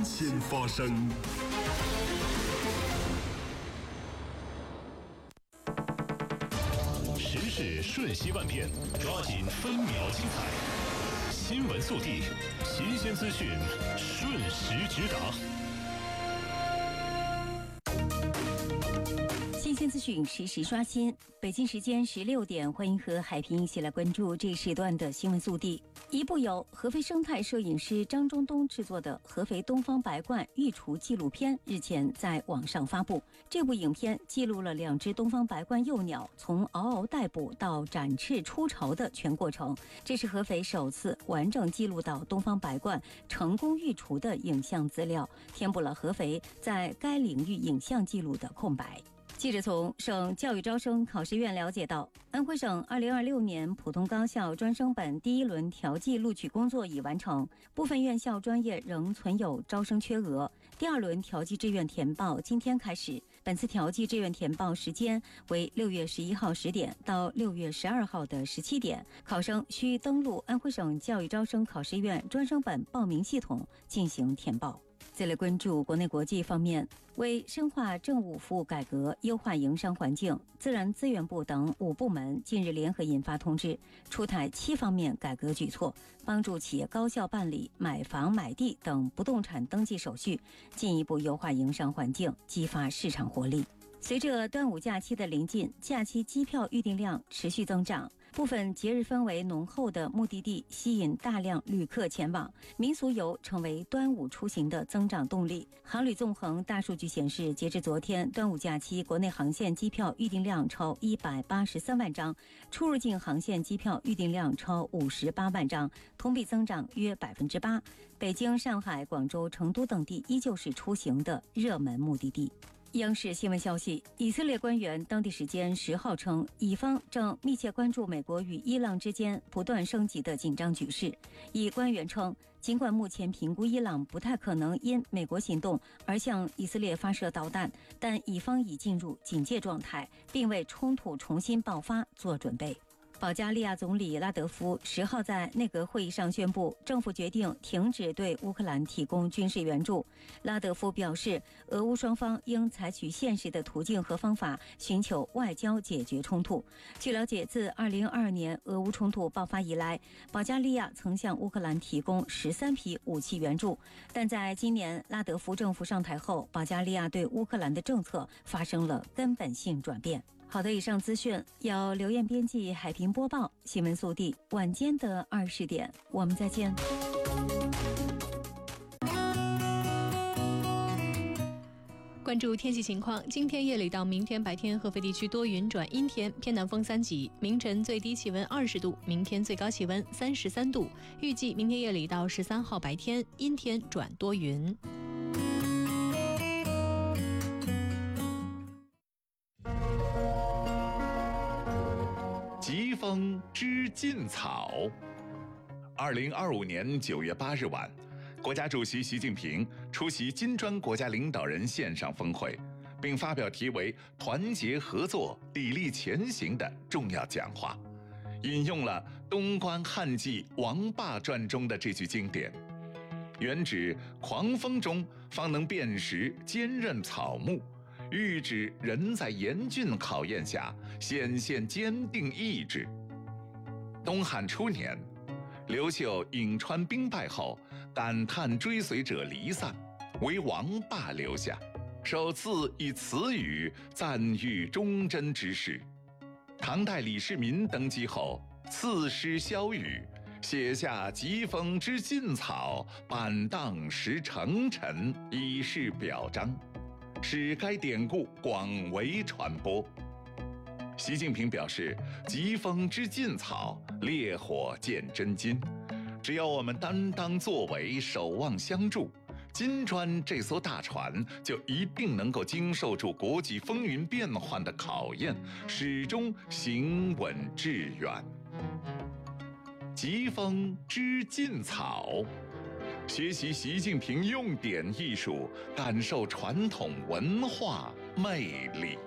鲜发生。 时事瞬息万变，抓紧分秒精彩。新闻速递，新鲜资讯，瞬时直达。 新鲜资讯实时刷新。北京时间16点，欢迎和海平一起来关注这时段的新闻速递。一部由合肥生态摄影师张中东制作的合肥东方白鹳育雏纪录片日前在网上发布。这部影片记录了2只东方白鹳幼鸟从嗷嗷待哺到展翅出巢的全过程，这是合肥首次完整记录到东方白鹳成功育雏的影像资料，填补了合肥在该领域影像记录的空白。记者从省教育招生考试院了解到，安徽省2026年普通高校专升本第1轮调剂录取工作已完成，部分院校专业仍存有招生缺额。第2轮调剂志愿填报今天开始，本次调剂志愿填报时间为6月11号10点到6月12号的17点，考生需登录安徽省教育招生考试院专升本报名系统进行填报。再来关注国内国际方面，为深化政务服务改革、优化营商环境，自然资源部等5部门近日联合印发通知，出台7方面改革举措，帮助企业高效办理买房、买地等不动产登记手续，进一步优化营商环境，激发市场活力。随着端午假期的临近，假期机票预订量持续增长，部分节日氛围浓厚的目的地吸引大量旅客前往，民俗游成为端午出行的增长动力。航旅纵横大数据显示，截至昨天，端午假期国内航线机票预订量超183万张，出入境航线机票预订量超58万张，同比增长约8%。北京、上海、广州、成都等地依旧是出行的热门目的地。央视新闻消息，以色列官员当地时间10号称，以方正密切关注美国与伊朗之间不断升级的紧张局势。以官员称，尽管目前评估伊朗不太可能因美国行动而向以色列发射导弹，但以方已进入警戒状态，并为冲突重新爆发做准备。保加利亚总理拉德夫10号在内阁会议上宣布，政府决定停止对乌克兰提供军事援助。拉德夫表示，俄乌双方应采取现实的途径和方法，寻求外交解决冲突。据了解，自2022年俄乌冲突爆发以来，保加利亚曾向乌克兰提供13批武器援助，但在今年拉德夫政府上台后，保加利亚对乌克兰的政策发生了根本性转变。好的，以上资讯由刘艳编辑，海平播报。新闻速递，晚间的20点，我们再见。 关注天气情况，今天夜里到明天白天，合肥地区多云转阴天，偏南风3级，明晨最低气温20度，明天最高气温33度。预计明天夜里到13号白天，阴天转多云。 疾风知劲草。2025年9月8日晚，国家主席习近平出席金砖国家领导人线上峰会，并发表题为“团结合作，砥砺前行”的重要讲话，引用了东关汉记《王霸传》中的这句经典：“原指狂风中方能辨识坚韧草木，喻指人在严峻考验下显现坚定意志。”东汉初年，刘秀颍川兵败后，感叹追随者离散，为王霸留下，首次以此语赞誉忠贞之士。唐代李世民登基后，赐诗萧雨，写下“疾风知劲草，板荡识成臣”，以示表彰，使该典故广为传播。习近平表示，疾风知劲草，烈火见真金。只要我们担当作为，守望相助，金砖这艘大船就一定能够经受住国际风云变幻的考验，始终行稳致远。疾风知劲草，学习习近平用典艺术，感受传统文化魅力。